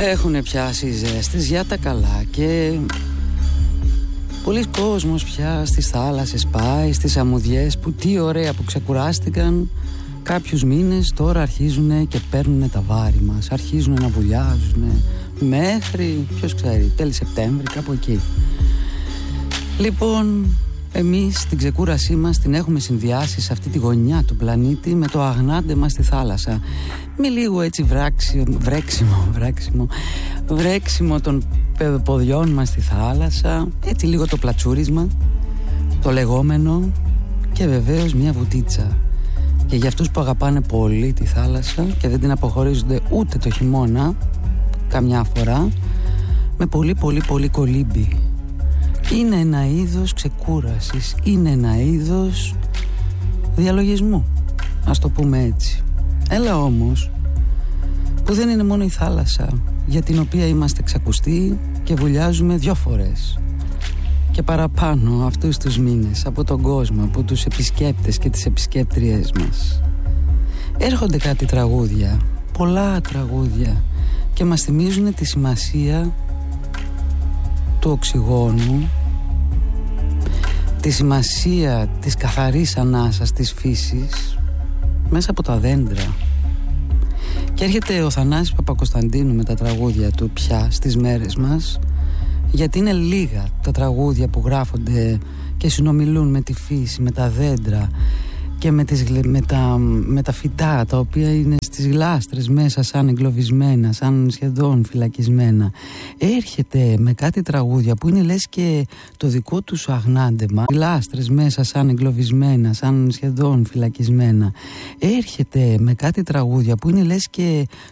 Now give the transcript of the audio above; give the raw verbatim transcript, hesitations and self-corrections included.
Έχουνε πιάσει οι ζέστες για τα καλά και πολλοί κόσμος πια στις θάλασσες πάει, στις αμμουδιές που τι ωραία που ξεκουράστηκαν κάποιους μήνες, τώρα αρχίζουν και παίρνουν τα βάρη μας, αρχίζουν να βουλιάζουν μέχρι, ποιος ξέρει, τέλη Σεπτέμβρη, κάπου εκεί. Λοιπόν, εμείς την ξεκούρασή μας την έχουμε συνδυάσει σε αυτή τη γωνιά του πλανήτη με το αγνάντεμα στη θάλασσα, με λίγο έτσι βράξιμο, βρέξιμο, βράξιμο, βρέξιμο των ποδιών μας στη θάλασσα, έτσι λίγο το πλατσούρισμα, το λεγόμενο, και βεβαίως μια βουτίτσα. Και για αυτούς που αγαπάνε πολύ τη θάλασσα και δεν την αποχωρίζονται ούτε το χειμώνα, καμιά φορά, με πολύ πολύ πολύ κολύμπι. Είναι ένα είδος ξεκούρασης, είναι ένα είδος διαλογισμού, ας το πούμε έτσι. Έλα όμως που δεν είναι μόνο η θάλασσα για την οποία είμαστε ξακουστοί και βουλιάζουμε δυο φορές και παραπάνω αυτούς τους μήνες από τον κόσμο, από τους επισκέπτες και τις επισκέπτριές μας. Έρχονται κάτι τραγούδια, πολλά τραγούδια, και μας θυμίζουν τη σημασία του οξυγόνου, τη σημασία της καθαρής ανάσας της φύσης μέσα από τα δέντρα. Και έρχεται ο Θανάσης Παπακοσταντίνου με τα τραγούδια του πια στις μέρες μας, γιατί είναι λίγα τα τραγούδια που γράφονται και συνομιλούν με τη φύση, με τα δέντρα και με, τις, με, τα, με τα φυτά τα οποία είναι στις γλάστρες μέσα σαν εγκλωβισμένα, σαν σχεδόν φυλακισμένα. Έρχεται με κάτι τραγούδια που είναι λες και το δικό τους αγνάντεμα, γλάστρες μέσα σαν εγκλωβισμένα, σαν σχεδόν φυλακισμένα. Έρχεται με κάτι τραγούδια που είναι λες και